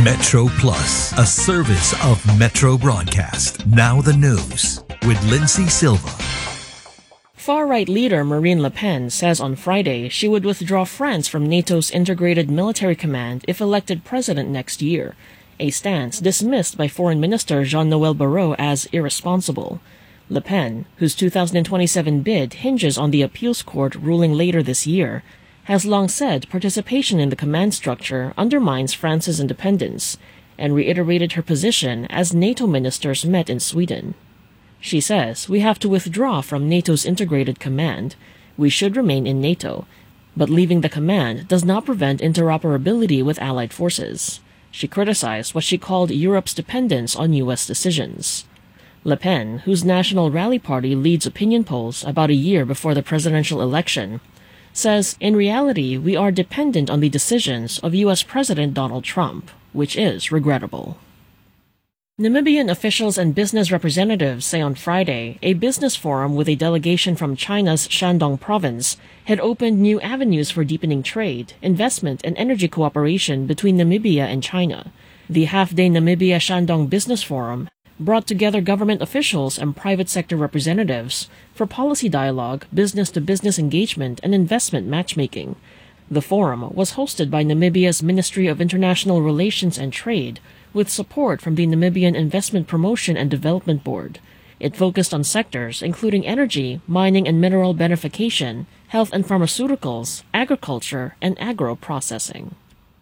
Metro Plus, a service of Metro Broadcast. Now the news with Lindsay Silva. Far-right leader Marine Le Pen says on Friday she would withdraw France from NATO's integrated military command if elected president next year, a stance dismissed by Foreign Minister Jean-Noël Barrot as irresponsible. Le Pen, whose 2027 bid hinges on the appeals court ruling later this year, has long said participation in the command structure undermines France's independence, and reiterated her position as NATO ministers met in Sweden. She says, "We have to withdraw from NATO's integrated command. We should remain in NATO, but leaving the command does not prevent interoperability with allied forces." She criticized what she called Europe's dependence on U.S. decisions. Le Pen, whose National Rally Party leads opinion polls about a year before the presidential election, says, "In reality, we are dependent on the decisions of U.S. President Donald Trump, which is regrettable." Namibian officials and business representatives say on Friday a business forum with a delegation from China's Shandong province had opened new avenues for deepening trade, investment, and energy cooperation between Namibia and China. The half-day Namibia Shandong Business Forum brought together government officials and private sector representatives for policy dialogue, business-to-business engagement, and investment matchmaking. The forum was hosted by Namibia's Ministry of International Relations and Trade, with support from the Namibian Investment Promotion and Development Board. It focused on sectors including energy, mining and mineral beneficiation, health and pharmaceuticals, agriculture, and agro-processing.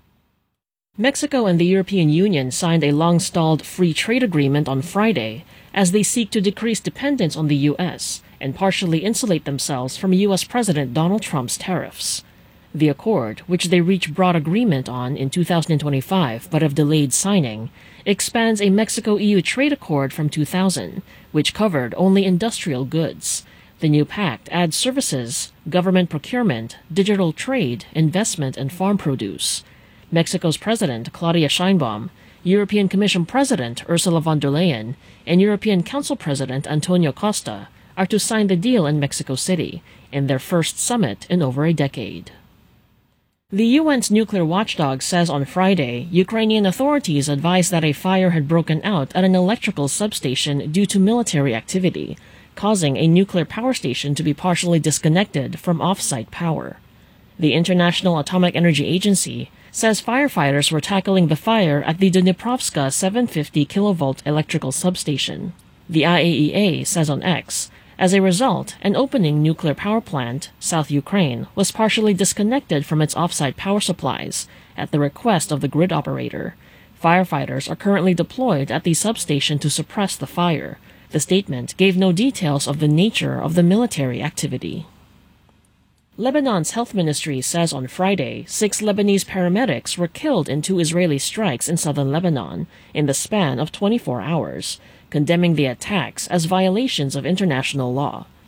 Mexico and the European Union signed a long-stalled free trade agreement on Friday as they seek to decrease dependence on the U.S. and partially insulate themselves from U.S. President Donald Trump's tariffs. The accord, which they reached broad agreement on in 2025 but have delayed signing, expands a Mexico-EU trade accord from 2000, which covered only industrial goods. The new pact adds services, government procurement, digital trade, investment, and farm produce. Mexico's President Claudia Sheinbaum, European Commission President Ursula von der Leyen, and European Council President Antonio Costa are to sign the deal in Mexico City, in their first summit in over a decade. The UN's nuclear watchdog says on Friday Ukrainian authorities advised that a fire had broken out at an electrical substation due to military activity, causing a nuclear power station to be partially disconnected from off-site power. The International Atomic Energy Agency says firefighters were tackling the fire at the Dniprovska 750 kilovolt electrical substation. The IAEA says on X, as a result, an opening nuclear power plant, South Ukraine, was partially disconnected from its off-site power supplies at the request of the grid operator. Firefighters are currently deployed at the substation to suppress the fire. The statement gave no details of the nature of the military activity. Lebanon's health ministry says on Friday 6 Lebanese paramedics were killed in 2 Israeli strikes in southern Lebanon in the span of 24 hours, condemning the attacks as violations of international law.